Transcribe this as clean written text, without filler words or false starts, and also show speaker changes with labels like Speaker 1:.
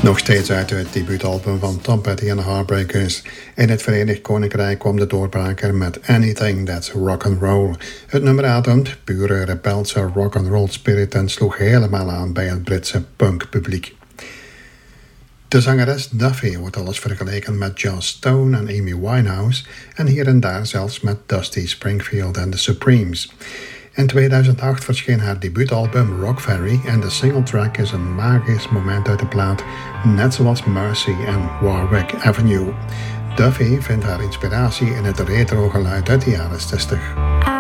Speaker 1: Nog steeds uit het debuutalbum van Tom Petty en Heartbreakers. In het Verenigd Koninkrijk kwam de doorbraker met Anything That's Rock'n'Roll. Het nummer ademt pure rebelse rock'n'roll spirit en sloeg helemaal aan bij het Britse punkpubliek. De zangeres Duffy wordt alles vergeleken met Joss Stone en Amy Winehouse en hier en daar zelfs met Dusty Springfield en The Supremes. In 2008 verscheen haar debuutalbum Rock Ferry en de singletrack is een magisch moment uit de plaat, net zoals Mercy en Warwick Avenue. Duffy vindt haar inspiratie in het retro geluid uit de jaren 60.